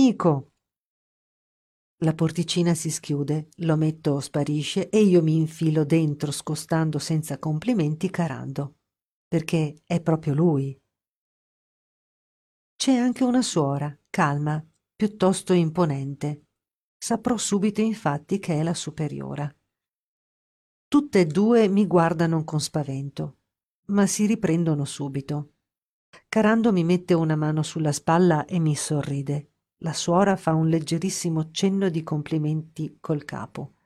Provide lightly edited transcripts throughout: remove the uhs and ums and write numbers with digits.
amico. La porticina si schiude, l'ometto sparisce e io mi infilo dentro scostando senza complimenti Carando, perché è proprio lui. C'è anche una suora, calma, piuttosto imponente. Saprò subito infatti che è la superiora. Tutte e due mi guardano con spavento, ma si riprendono subito. Carando mi mette una mano sulla spalla e mi sorride. La suora fa un leggerissimo cenno di complimenti col capo.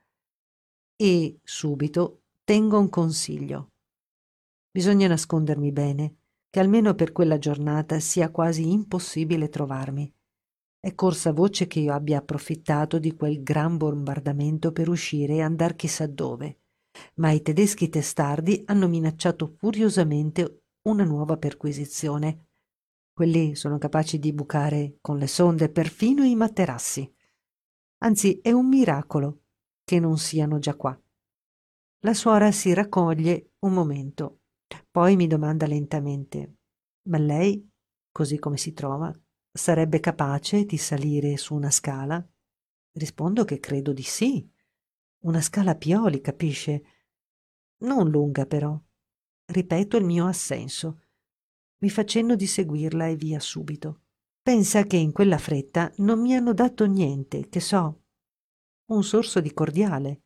E subito tengo un consiglio. Bisogna nascondermi bene, che almeno per quella giornata sia quasi impossibile trovarmi. È corsa voce che io abbia approfittato di quel gran bombardamento per uscire e andar chissà dove, ma i tedeschi testardi hanno minacciato furiosamente una nuova perquisizione. Quelli sono capaci di bucare con le sonde perfino i materassi. Anzi, è un miracolo che non siano già qua. La suora si raccoglie un momento, poi mi domanda lentamente: ma lei, così come si trova, sarebbe capace di salire su una scala? Rispondo che credo di sì. Una scala a pioli, capisce? Non lunga, però. Ripeto il mio assenso. Mi fa cenno di seguirla e via subito. Pensa che in quella fretta non mi hanno dato niente, che so, un sorso di cordiale.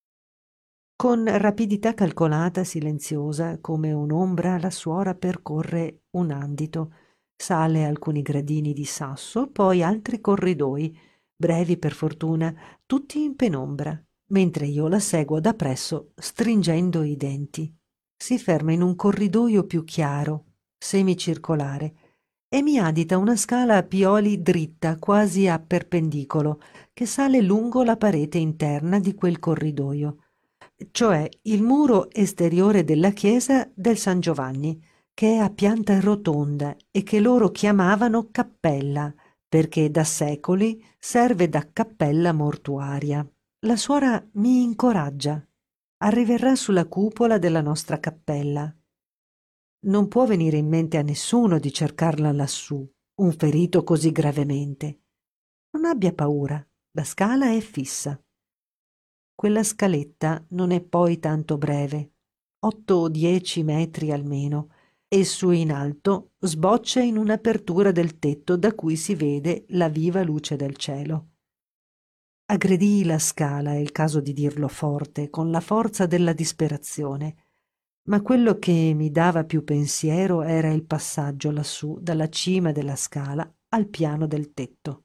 Con rapidità calcolata, silenziosa, come un'ombra, la suora percorre un andito, sale alcuni gradini di sasso, poi altri corridoi, brevi per fortuna, tutti in penombra, mentre io la seguo da presso, stringendo i denti. Si ferma in un corridoio più chiaro, semicircolare, e mi adita una scala a pioli dritta, quasi a perpendicolo, che sale lungo la parete interna di quel corridoio, cioè il muro esteriore della chiesa del San Giovanni, che è a pianta rotonda e che loro chiamavano cappella, perché da secoli serve da cappella mortuaria. La suora mi incoraggia. Arriverà sulla cupola della nostra cappella. Non può venire in mente a nessuno di cercarla lassù, un ferito così gravemente. Non abbia paura, la scala è fissa. Quella scaletta non è poi tanto breve, 8 o 10 metri almeno, e su in alto sboccia in un'apertura del tetto da cui si vede la viva luce del cielo. Aggredii la scala, è il caso di dirlo forte, con la forza della disperazione, ma quello che mi dava più pensiero era il passaggio lassù dalla cima della scala al piano del tetto,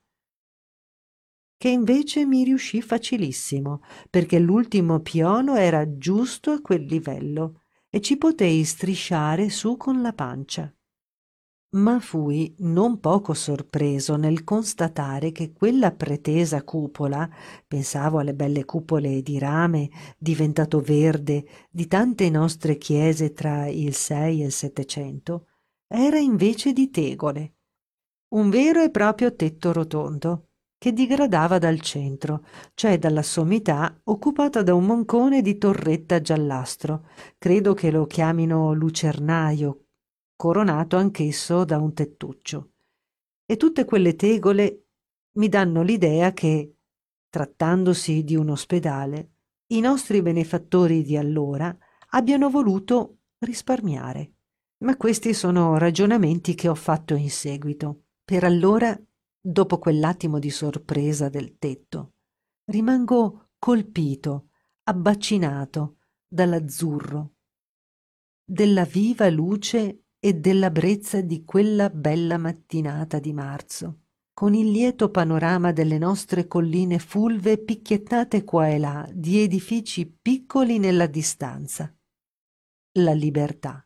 che invece mi riuscì facilissimo, perché l'ultimo piano era giusto a quel livello e ci potei strisciare su con la pancia. Ma fui non poco sorpreso nel constatare che quella pretesa cupola, pensavo alle belle cupole di rame diventato verde di tante nostre chiese tra il 6 e il 700, era invece di tegole, un vero e proprio tetto rotondo che digradava dal centro, cioè dalla sommità occupata da un moncone di torretta giallastro, credo che lo chiamino lucernaio, coronato anch'esso da un tettuccio. E tutte quelle tegole mi danno l'idea che, trattandosi di un ospedale, i nostri benefattori di allora abbiano voluto risparmiare. Ma questi sono ragionamenti che ho fatto in seguito. Per allora, dopo quell'attimo di sorpresa del tetto, rimango colpito, abbacinato dall'azzurro, della viva luce e della brezza di quella bella mattinata di marzo, con il lieto panorama delle nostre colline fulve picchiettate qua e là di edifici piccoli nella distanza. La libertà.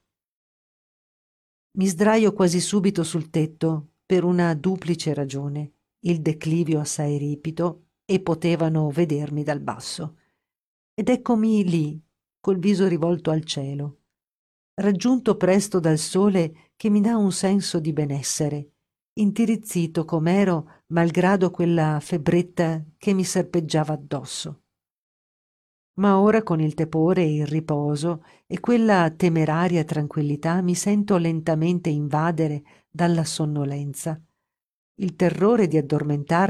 Mi sdraio quasi subito sul tetto per una duplice ragione: il declivio assai ripido e potevano vedermi dal basso. Ed eccomi lì, col viso rivolto al cielo, raggiunto presto dal sole che mi dà un senso di benessere, intirizzito com'ero malgrado quella febbretta che mi serpeggiava addosso. Ma ora con il tepore e il riposo e quella temeraria tranquillità mi sento lentamente invadere dalla sonnolenza. Il terrore di addormentarmi